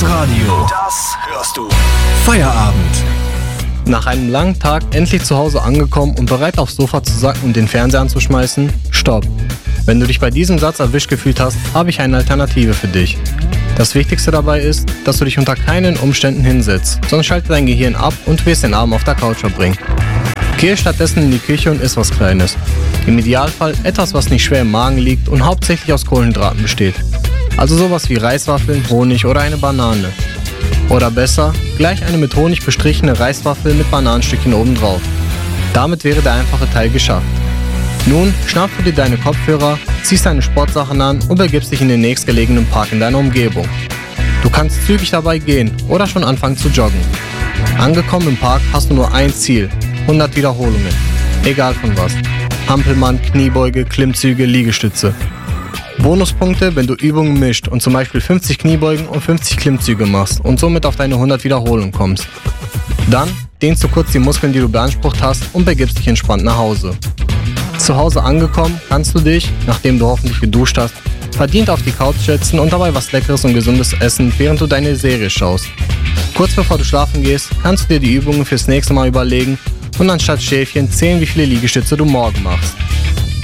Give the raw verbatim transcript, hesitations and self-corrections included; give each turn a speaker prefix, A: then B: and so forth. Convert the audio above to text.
A: Das Radio. Das hörst du. Feierabend.
B: Nach einem langen Tag endlich zu Hause angekommen und bereit aufs Sofa zu sacken und den Fernseher anzuschmeißen? Stopp. Wenn du dich bei diesem Satz erwischt gefühlt hast, habe ich eine Alternative für dich. Das Wichtigste dabei ist, dass du dich unter keinen Umständen hinsetzt, sonst schaltet dein Gehirn ab und du wirst den Abend auf der Couch verbringen. Gehe stattdessen in die Küche und iss was Kleines. Im Idealfall etwas, was nicht schwer im Magen liegt und hauptsächlich aus Kohlenhydraten besteht. Also sowas wie Reiswaffeln, Honig oder eine Banane. Oder besser, gleich eine mit Honig bestrichene Reiswaffel mit Bananenstückchen obendrauf. Damit wäre der einfache Teil geschafft. Nun schnappst du dir deine Kopfhörer, ziehst deine Sportsachen an und begibst dich in den nächstgelegenen Park in deiner Umgebung. Du kannst zügig dabei gehen oder schon anfangen zu joggen. Angekommen im Park hast du nur ein Ziel, hundert Wiederholungen. Egal von was. Hampelmann, Kniebeuge, Klimmzüge, Liegestütze. Bonuspunkte, wenn du Übungen mischt und zum Beispiel fünfzig Kniebeugen und fünfzig Klimmzüge machst und somit auf deine hundert Wiederholungen kommst. Dann dehnst du kurz die Muskeln, die du beansprucht hast und begibst dich entspannt nach Hause. Zu Hause angekommen, kannst du dich, nachdem du hoffentlich geduscht hast, verdient auf die Couch setzen und dabei was Leckeres und Gesundes essen, während du deine Serie schaust. Kurz bevor du schlafen gehst, kannst du dir die Übungen fürs nächste Mal überlegen und anstatt Schäfchen zählen, wie viele Liegestütze du morgen machst.